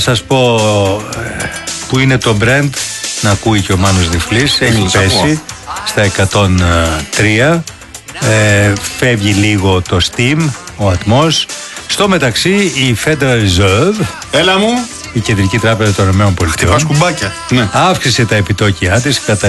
Σας πω που είναι το Brent, να ακούει και ο Μάνος Διφλής. Έχει πέσει στα 103. Φεύγει λίγο το Steam, ο ατμός. Στο μεταξύ η Federal Reserve, έλα μου, η Κεντρική Τράπεζα των ΗΠΑ, χτυπάς κουμπάκια. Αύξησε τα επιτόκια της κατά